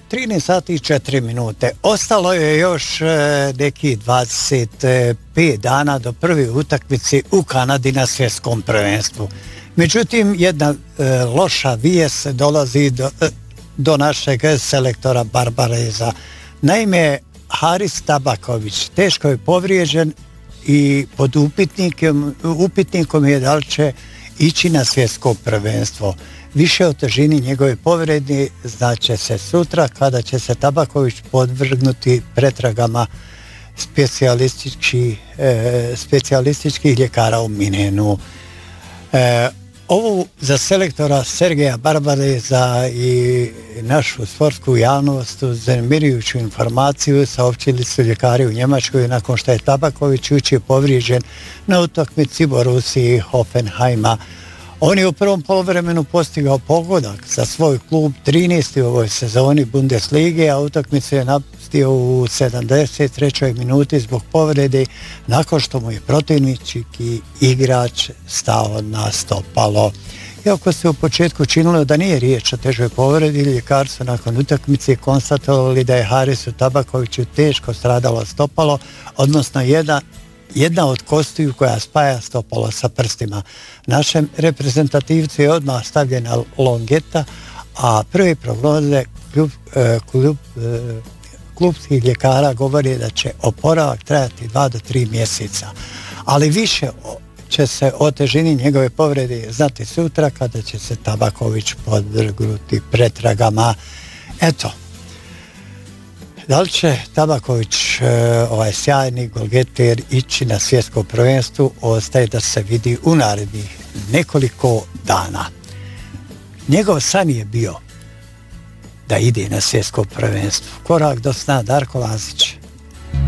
13 sati i 4 minute. Ostalo je još neki 25 dana do prve utakmice u Kanadi na svjetskom prvenstvu. Međutim, jedna loša vijest dolazi do našeg selektora Barbareza. Naime, Haris Tabaković teško je povrijeđen i pod upitnikom je da li će ići na svjetsko prvenstvo. Više o težini njegove povrede znaće se sutra kada će se Tabaković podvrgnuti pretragama specijalističkih ljekara u Minhenu. Ovo za selektora Sergeja Barbareza i našu sportsku javnost zanimirujuću informaciju saopćili su ljekari u Njemačkoj nakon što je Tabaković jučer povrijeđen na utakmici Borussije Hoffenheima. On je u prvom poluvremenu postigao pogodak za svoj klub 13. u ovoj sezoni Bundeslige, a utakmicu je napustio u 73. minuti zbog povrede nakon što mu je protivnički igrač stao na stopalo. Iako se u početku činilo da nije riječ o težoj povredi, ljekari su nakon utakmice konstatovali da je Harisu Tabakoviću teško stradalo stopalo, odnosno jedna od kostiju koja spaja stopalo sa prstima. Našem reprezentativcu je odmah stavljena longeta, a prve prognoze klubskih ljekara govori da će oporavak trajati 2 do 3 mjeseca. Ali više će se o težini njegove povrede znati sutra kada će se Tabaković podvrgnuti pretragama. Eto, da li će Tabaković, ovaj sjajni golgeter, ići na svjetsko prvenstvo, ostaje da se vidi u narednih nekoliko dana. Njegov san je bio da ide na svjetsko prvenstvo. Korak do sna, Darko Lazić.